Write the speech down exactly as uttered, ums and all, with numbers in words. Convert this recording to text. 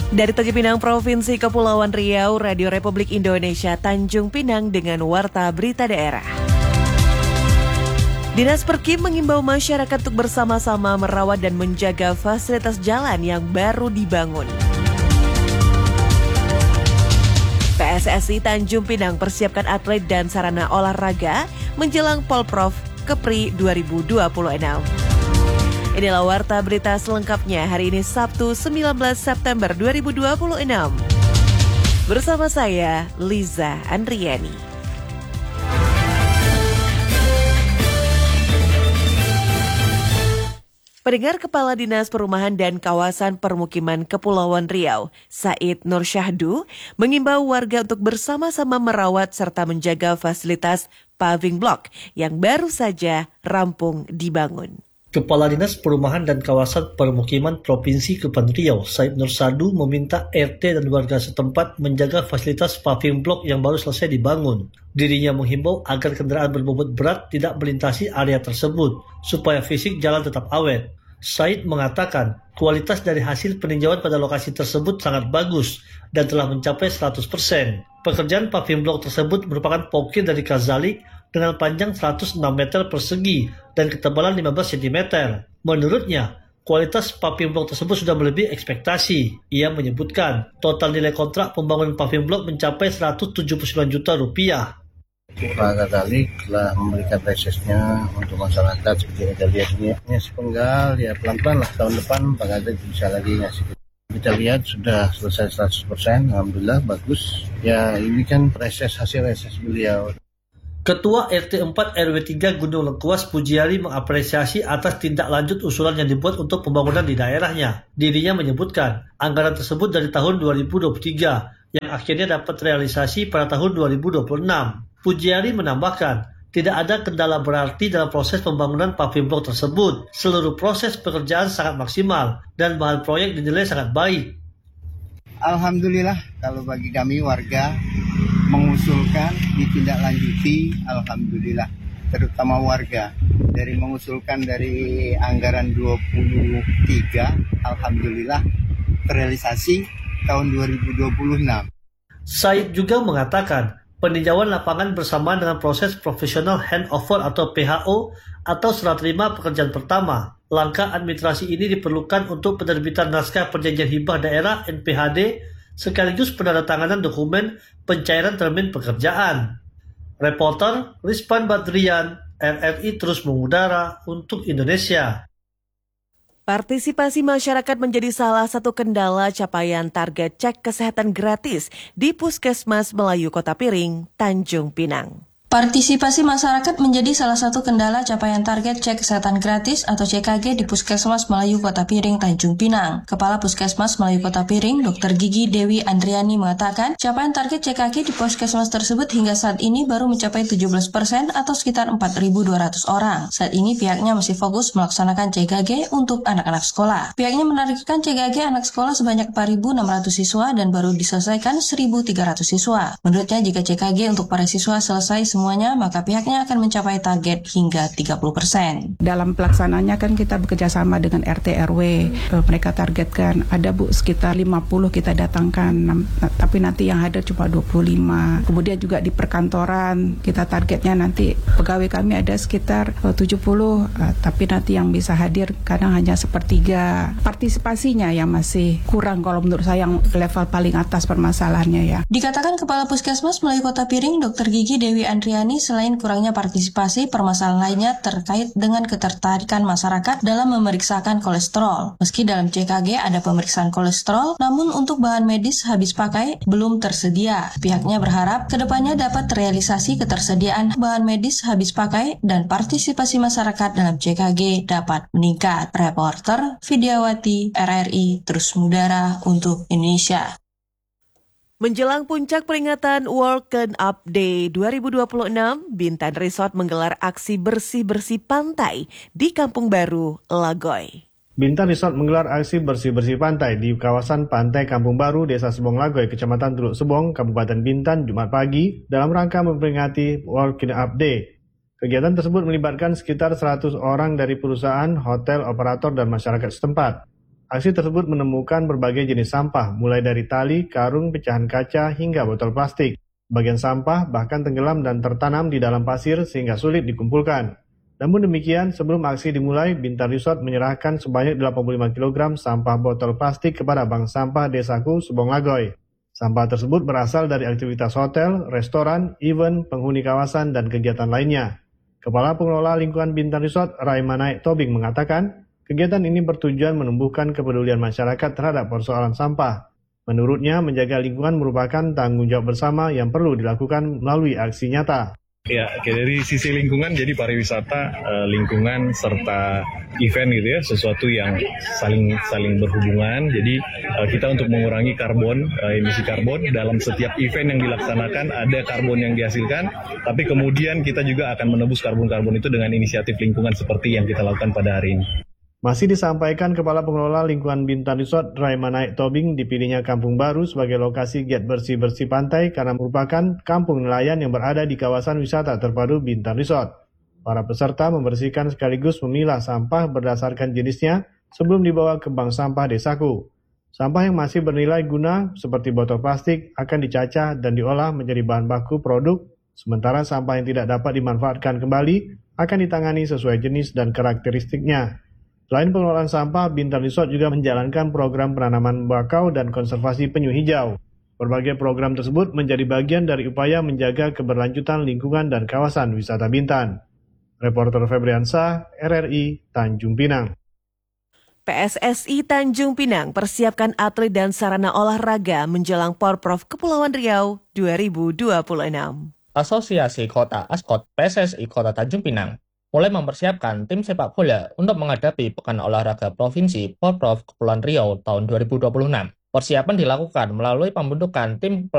Dari Tanjung Pinang, Provinsi Kepulauan Riau, Radio Republik Indonesia Tanjung Pinang dengan Warta Berita Daerah. Dinas Perkim mengimbau masyarakat untuk bersama-sama merawat dan menjaga fasilitas jalan yang baru dibangun. P S S I Tanjung Pinang persiapkan atlet dan sarana olahraga menjelang Polprov Kepri dua ribu dua puluh enam. Inilah Warta Berita selengkapnya hari ini Sabtu sembilan belas September dua ribu dua puluh enam. Bersama saya, Liza Andriani. Pendengar, Kepala Dinas Perumahan dan Kawasan Permukiman Kepulauan Riau, Said Nur Syahdu, mengimbau warga untuk bersama-sama merawat serta menjaga fasilitas paving block yang baru saja rampung dibangun. Kepala Dinas Perumahan dan Kawasan Permukiman Provinsi Kepulauan Riau, Said Nur Syahdu, meminta R T dan warga setempat menjaga fasilitas paving block yang baru selesai dibangun. Dirinya menghimbau agar kendaraan berbobot berat tidak melintasi area tersebut, supaya fisik jalan tetap awet. Said mengatakan, kualitas dari hasil peninjauan pada lokasi tersebut sangat bagus dan telah mencapai seratus persen. Pekerjaan paving block tersebut merupakan pokir dari kazalik dengan panjang seratus enam meter persegi dan ketebalan lima belas sentimeter. Menurutnya, kualitas paving block tersebut sudah melebihi ekspektasi. Ia menyebutkan, total nilai kontrak pembangunan paving block mencapai seratus tujuh puluh sembilan juta rupiah. Pak Kazalik telah memberikan resesnya untuk masyarakat seperti yang kita lihat ini. Ya sepenggal, ya pelan-pelan lah tahun depan Pak Kazalik bisa lagi ngasih. Kita lihat sudah selesai seratus persen, Alhamdulillah bagus. Ya ini kan reses hasil reses beliau. Ketua R T empat R W tiga Gunung Lengkuas Pujiari mengapresiasi atas tindak lanjut usulan yang dibuat untuk pembangunan di daerahnya. Dirinya menyebutkan, anggaran tersebut dari tahun dua ribu dua puluh tiga yang akhirnya dapat realisasi pada tahun dua ribu dua puluh enam. Pujiari menambahkan, tidak ada kendala berarti dalam proses pembangunan paving block tersebut. Seluruh proses pekerjaan sangat maksimal dan bahan proyek dinilai sangat baik. Alhamdulillah, kalau bagi kami warga mengusulkan ditindaklanjuti, alhamdulillah, terutama warga dari mengusulkan dari anggaran dua puluh tiga, alhamdulillah terrealisasi tahun dua ribu dua puluh enam. Said juga mengatakan, peninjauan lapangan bersamaan dengan proses profesional handover atau P H O atau serah terima pekerjaan pertama. Langkah administrasi ini diperlukan untuk penerbitan naskah perjanjian hibah daerah N P H D sekaligus penandatanganan dokumen pencairan termin pekerjaan. Reporter Rizpan Badrian, R R I terus mengudara untuk Indonesia. Partisipasi masyarakat menjadi salah satu kendala capaian target cek kesehatan gratis di Puskesmas Melayu Kota Piring, Tanjung Pinang. Partisipasi masyarakat menjadi salah satu kendala capaian target cek kesehatan gratis atau C K G di Puskesmas Melayu Kota Piring, Tanjung Pinang. Kepala Puskesmas Melayu Kota Piring, Dokter Gigi Dewi Andriani mengatakan, capaian target C K G di Puskesmas tersebut hingga saat ini baru mencapai tujuh belas persen atau sekitar empat ribu dua ratus orang. Saat ini pihaknya masih fokus melaksanakan C K G untuk anak-anak sekolah. Pihaknya menargetkan C K G anak sekolah sebanyak empat ribu enam ratus siswa dan baru diselesaikan seribu tiga ratus siswa. Menurutnya, jika C K G untuk para siswa selesai semuanya, maka pihaknya akan mencapai target hingga tiga puluh persen. Dalam pelaksanaannya kan kita bekerja sama dengan R T R W. Mereka targetkan ada Bu sekitar lima puluh kita datangkan, tapi nanti yang hadir cuma dua puluh lima. Kemudian juga di perkantoran kita targetnya nanti pegawai kami ada sekitar tujuh puluh, tapi nanti yang bisa hadir kadang hanya sepertiga. Partisipasinya yang masih kurang kalau menurut saya, yang level paling atas permasalahannya ya. Dikatakan Kepala Puskesmas Melayu Kota Piring, Dokter Gigi Dewi Andriani, selain kurangnya partisipasi, permasalahan lainnya terkait dengan ketertarikan masyarakat dalam memeriksakan kolesterol. Meski dalam C K G ada pemeriksaan kolesterol, namun untuk bahan medis habis pakai belum tersedia. Pihaknya berharap kedepannya dapat terrealisasi ketersediaan bahan medis habis pakai dan partisipasi masyarakat dalam C K G dapat meningkat. Reporter Vidyawati, R R I, terus mengudara untuk Indonesia. Menjelang puncak peringatan World Clean Up Day dua ribu dua puluh enam, Bintan Resort menggelar aksi bersih-bersih pantai di Kampung Baru, Lagoy. Bintan Resort menggelar aksi bersih-bersih pantai di kawasan Pantai Kampung Baru, Desa Sebong Lagoy, Kecamatan Teluk Sebong, Kabupaten Bintan, Jumat pagi, dalam rangka memperingati World Clean Up Day. Kegiatan tersebut melibatkan sekitar seratus orang dari perusahaan, hotel, operator, dan masyarakat setempat. Aksi tersebut menemukan berbagai jenis sampah, mulai dari tali, karung, pecahan kaca, hingga botol plastik. Bagian sampah bahkan tenggelam dan tertanam di dalam pasir sehingga sulit dikumpulkan. Namun demikian, sebelum aksi dimulai, Bintan Resort menyerahkan sebanyak delapan puluh lima kilogram sampah botol plastik kepada Bank Sampah Desaku, Subong Lagoy. Sampah tersebut berasal dari aktivitas hotel, restoran, event, penghuni kawasan, dan kegiatan lainnya. Kepala Pengelola Lingkungan Bintan Resort, Raimanaik Tobing, mengatakan, kegiatan ini bertujuan menumbuhkan kepedulian masyarakat terhadap persoalan sampah. Menurutnya, menjaga lingkungan merupakan tanggung jawab bersama yang perlu dilakukan melalui aksi nyata. Ya, dari sisi lingkungan, jadi pariwisata, eh, lingkungan, serta event gitu ya, sesuatu yang saling saling berhubungan. Jadi eh, kita untuk mengurangi karbon, eh, emisi karbon, dalam setiap event yang dilaksanakan ada karbon yang dihasilkan, tapi kemudian kita juga akan menebus karbon-karbon itu dengan inisiatif lingkungan seperti yang kita lakukan pada hari ini. Masih disampaikan Kepala Pengelola Lingkungan Bintan Resort, Raimanaik Tobing, dipilihnya Kampung Baru sebagai lokasi giat bersih-bersih pantai karena merupakan kampung nelayan yang berada di kawasan wisata terpadu Bintan Resort. Para peserta membersihkan sekaligus memilah sampah berdasarkan jenisnya sebelum dibawa ke Bank Sampah Desaku. Sampah yang masih bernilai guna seperti botol plastik akan dicacah dan diolah menjadi bahan baku produk, sementara sampah yang tidak dapat dimanfaatkan kembali akan ditangani sesuai jenis dan karakteristiknya. Selain pengelolaan sampah, Bintan Resort juga menjalankan program penanaman bakau dan konservasi penyu hijau. Berbagai program tersebut menjadi bagian dari upaya menjaga keberlanjutan lingkungan dan kawasan wisata Bintan. Reporter Febriansah, R R I, Tanjung Pinang. P S S I Tanjung Pinang persiapkan atlet dan sarana olahraga menjelang Porprov Kepulauan Riau dua ribu dua puluh enam. Asosiasi Kota Askot P S S I Kota Tanjung Pinang mulai mempersiapkan tim sepak bola untuk menghadapi Pekan Olahraga Provinsi Porprov Kepulauan Riau tahun dua ribu dua puluh enam. Persiapan dilakukan melalui pembentukan tim